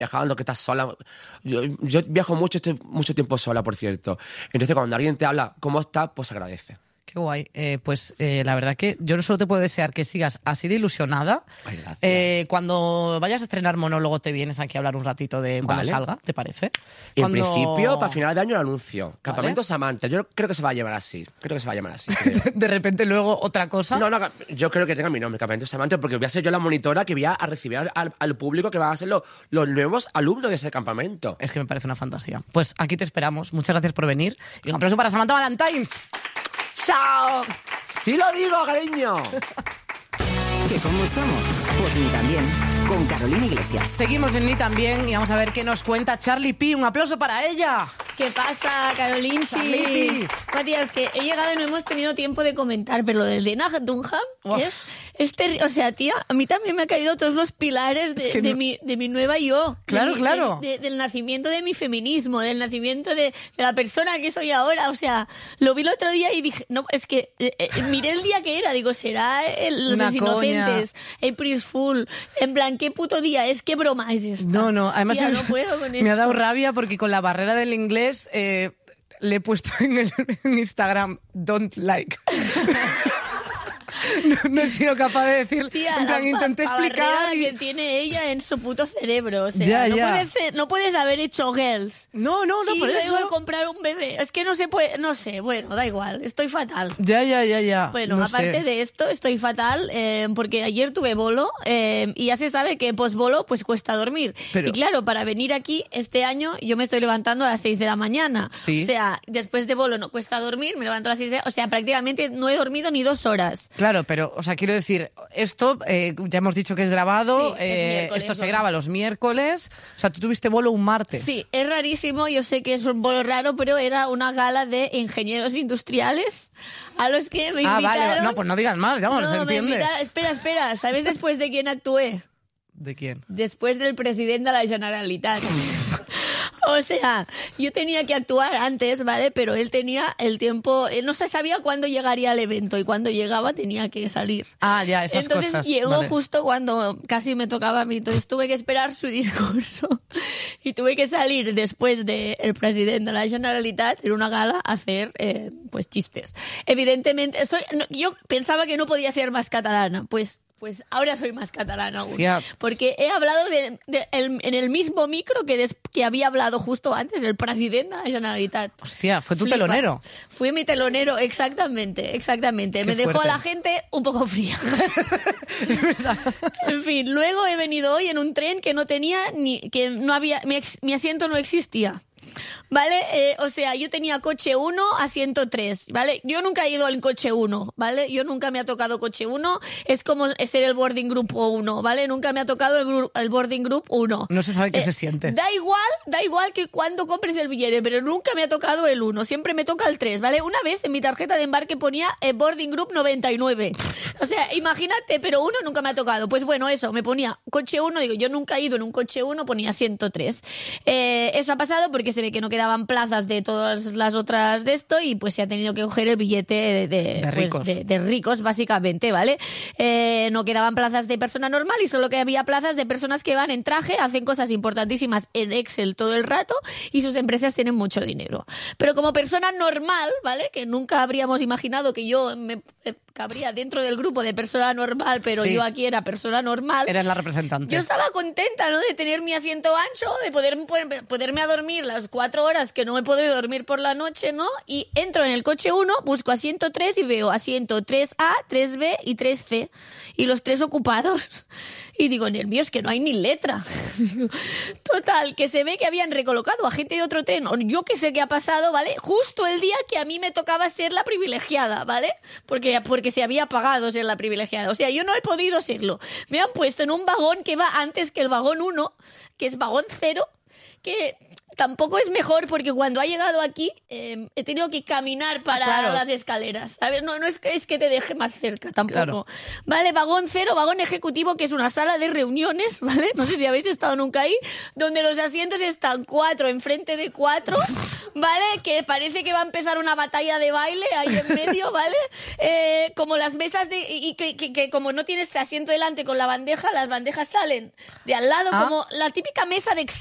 viajando, que estás sola. Yo viajo mucho, estoy mucho tiempo sola, por cierto. Entonces, cuando alguien te habla cómo estás, pues se agradece. Qué guay. La verdad que yo no solo te puedo desear que sigas así de ilusionada. Ay, gracias. Cuando vayas a estrenar monólogo te vienes aquí a hablar un ratito de cuando Vale. salga, ¿te parece? En principio, para final de año el anuncio. Campamento Samantha. Yo creo que se va a llamar así. Creo. De repente luego otra cosa. No, yo creo que tenga mi nombre, Campamento Samantha, porque voy a ser yo la monitora que voy a recibir al público que van a ser los nuevos alumnos de ese campamento. Es que me parece una fantasía. Pues aquí te esperamos. Muchas gracias por venir. Y un aplauso para Samantha Valentines. ¡Chao! ¡Sí lo digo, cariño! ¿Que cómo estamos? Pues ni tan bien. Con Carolina Iglesias. Seguimos en Ni También y vamos a ver qué nos cuenta Charlie P. Un aplauso para ella. ¿Qué pasa, Carolinchi? Charlie. Matías, que he llegado y no hemos tenido tiempo de comentar, pero lo del Dena Dunham es terrible. O sea, tía, a mí también me han caído todos los pilares de mi nueva yo. Claro, claro. Del nacimiento de mi feminismo, del nacimiento de la persona que soy ahora. O sea, lo vi el otro día y dije, no, es que miré el día que era, digo, será los Inocentes, April's Fool, en plan, ¿qué puto día es? ¿Qué broma es esta? No, además tía, no puedo con esto. Me ha dado rabia porque con la barrera del inglés le he puesto en Instagram don't like. No he sido capaz de decir, tía, en plan, intenté explicar la que tiene ella en su puto cerebro, o sea, no puedes haber hecho girls no, y por luego eso comprar un bebé, es que no se puede, no sé, bueno, da igual, estoy fatal. Ya. Bueno, no aparte sé. de esto, estoy fatal porque ayer tuve bolo y ya se sabe que post-bolo pues cuesta dormir. Pero- Y claro, para venir aquí este año yo me estoy levantando a las 6 de la mañana. Sí. O sea, después de bolo no cuesta dormir, me levanto a las 6 o sea, prácticamente no he dormido ni 2 horas. Claro, pero, o sea, quiero decir, esto ya hemos dicho que es grabado, Sí, es miércoles, esto se ¿no? graba los miércoles, o sea, tú tuviste bolo un martes. Sí, es rarísimo, yo sé que es un bolo raro, pero era una gala de ingenieros industriales a los que me invitaron. Vale, no, pues no digas más, vamos, se me entiende. invitaron. Espera, ¿sabes después de quién actué? ¿De quién? Después del presidente de la Generalitat. O sea, yo tenía que actuar antes, ¿vale? Pero él tenía el tiempo... Él no se sabía cuándo llegaría el evento y cuando llegaba tenía que salir. Ah, ya, esas Entonces cosas. llegó Vale. justo cuando casi me tocaba a mí. Entonces tuve que esperar su discurso y tuve que salir después del presidente de la Generalitat en una gala a hacer pues chistes. Evidentemente, yo pensaba que no podía ser más catalana, pues ahora soy más catalana aún. Hostia. Porque he hablado en el mismo micro que había hablado justo antes el presidente de la Generalitat. Hostia, fue tu Flipa. telonero. Fue mi telonero, exactamente. Qué Me dejó fuerte. a la gente un poco fría. En fin, luego he venido hoy en un tren que no tenía que no había, mi asiento no existía. ¿Vale? O sea, yo tenía coche 1, asiento 3, ¿vale? Yo nunca he ido en coche 1, ¿vale? Yo nunca me ha tocado coche 1, es como ser el boarding group 1, ¿vale? Nunca me ha tocado el boarding group 1. No se sabe qué se siente. Da igual que cuando compres el billete, pero nunca me ha tocado el 1, siempre me toca el 3, ¿vale? Una vez en mi tarjeta de embarque ponía boarding group 99. O sea, imagínate, pero 1 nunca me ha tocado. Pues bueno, eso, me ponía coche 1, digo, yo nunca he ido en un coche 1, ponía asiento 3. Eso ha pasado porque se ve que no quedaban plazas de todas las otras de esto y pues se ha tenido que coger el billete de ricos. Pues, de ricos, básicamente, ¿vale? No quedaban plazas de persona normal y solo que había plazas de personas que van en traje, hacen cosas importantísimas en Excel todo el rato y sus empresas tienen mucho dinero. Pero como persona normal, ¿vale? Que nunca habríamos imaginado que yo me cabría dentro del grupo de persona normal, pero Sí. yo aquí era persona normal. Eres la representante. Yo estaba contenta, ¿no? De tener mi asiento ancho, de poderme a dormir las 4 horas que no me puedo dormir por la noche, ¿no? Y entro en el coche 1, busco asiento 3 y veo asiento 3A, 3B y 3C. Y los 3 ocupados. Y digo, en el mío es que no hay ni letra. Total, que se ve que habían recolocado a gente de otro tren. O yo que sé qué ha pasado, ¿vale? Justo el día que a mí me tocaba ser la privilegiada, ¿vale? Porque se había pagado ser la privilegiada. O sea, yo no he podido serlo. Me han puesto en un vagón que va antes que el vagón 1, que es vagón 0. que tampoco es mejor porque cuando ha llegado aquí he tenido que caminar para claro. las escaleras. ¿Sabes? No es que te deje más cerca tampoco. Claro. Vale, vagón 0, vagón ejecutivo, que es una sala de reuniones, ¿vale? No sé si habéis estado nunca ahí, donde los asientos están 4 enfrente de 4, ¿vale? Que parece que va a empezar una batalla de baile ahí en medio, ¿vale? Como las mesas y que como no tienes asiento delante con la bandeja, las bandejas salen de al lado, como la típica mesa de